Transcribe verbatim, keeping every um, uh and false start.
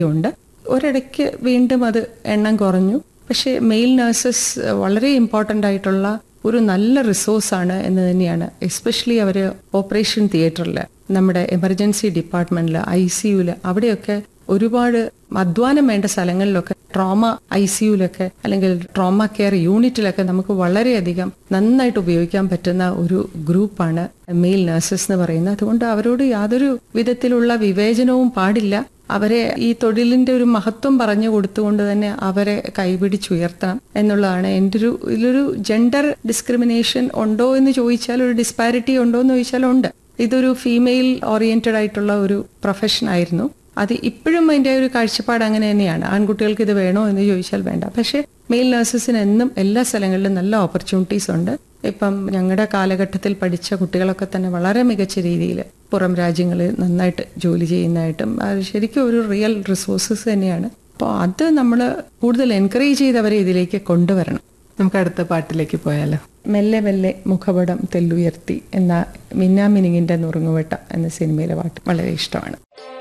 ഉണ്ട്. ഒരിടയ്ക്ക് വീണ്ടും അത് എണ്ണം കുറഞ്ഞു. പക്ഷേ മെയിൽ നഴ്സസ് വളരെ ഇമ്പോർട്ടൻ്റ് ആയിട്ടുള്ള ഒരു നല്ല റിസോഴ്സാണ് എന്ന് തന്നെയാണ്. എസ്പെഷ്യലി അവർ ഓപ്പറേഷൻ തിയേറ്ററിൽ, നമ്മുടെ എമർജൻസി ഡിപ്പാർട്ട്മെന്റിൽ, ഐ സിയുയിൽ, അവിടെയൊക്കെ ഒരുപാട് അധ്വാനം വേണ്ട സ്ഥലങ്ങളിലൊക്കെ, ട്രോമ ഐ സിയുലൊക്കെ അല്ലെങ്കിൽ ട്രോമ കെയർ യൂണിറ്റിലൊക്കെ നമുക്ക് വളരെയധികം നന്നായിട്ട് ഉപയോഗിക്കാൻ പറ്റുന്ന ഒരു ഗ്രൂപ്പാണ് മെയിൽ നഴ്സസ് എന്ന് പറയുന്നത്. അതുകൊണ്ട് അവരോട് യാതൊരു വിധത്തിലുള്ള വിവേചനവും പാടില്ല. അവരെ ഈ തൊഴിലിന്റെ ഒരു മഹത്വം പറഞ്ഞു കൊടുത്തുകൊണ്ട് തന്നെ അവരെ കൈപിടിച്ചുയർത്തണം എന്നുള്ളതാണ് എൻ്റെ ഒരു ഇതിലൊരു ജെൻഡർ ഡിസ്ക്രിമിനേഷൻ ഉണ്ടോ എന്ന് ചോദിച്ചാൽ, ഒരു ഡിസ്പാരിറ്റി ഉണ്ടോ എന്ന് ചോദിച്ചാൽ ഉണ്ട്. ഇതൊരു ഫീമെയിൽ ഓറിയന്റഡ് ആയിട്ടുള്ള ഒരു പ്രൊഫഷൻ ആയിരുന്നു. അത് ഇപ്പോഴും അതിൻ്റെ ഒരു കാഴ്ചപ്പാട് അങ്ങനെ തന്നെയാണ്. ആൺകുട്ടികൾക്ക് ഇത് വേണോ എന്ന് ചോദിച്ചാൽ വേണ്ട. പക്ഷേ മെയിൽ നഴ്സസിന് എന്നും എല്ലാ സ്ഥലങ്ങളിലും നല്ല ഓപ്പർച്യൂണിറ്റീസ് ഉണ്ട്. ഇപ്പം ഞങ്ങളുടെ കാലഘട്ടത്തിൽ പഠിച്ച കുട്ടികളൊക്കെ തന്നെ വളരെ മികച്ച രീതിയിൽ പുറം രാജ്യങ്ങളിൽ നന്നായിട്ട് ജോലി ചെയ്യുന്നതായിട്ടും അത് ശരിക്കും ഒരു റിയൽ റിസോഴ്സസ് തന്നെയാണ്. അപ്പോൾ അത് നമ്മൾ കൂടുതൽ എൻകറേജ് ചെയ്ത് അവരെ ഇതിലേക്ക് കൊണ്ടുവരണം. നമുക്ക് അടുത്ത പാട്ടിലേക്ക് പോയാലോ? മെല്ലെ മെല്ലെ മുഖപടം തെല്ലുയർത്തി എന്ന മിന്നാമിനിങ്ങിന്റെ നുറുങ്ങുവെട്ട എന്ന സിനിമയിലെ പാട്ട് വളരെ ഇഷ്ടമാണ്.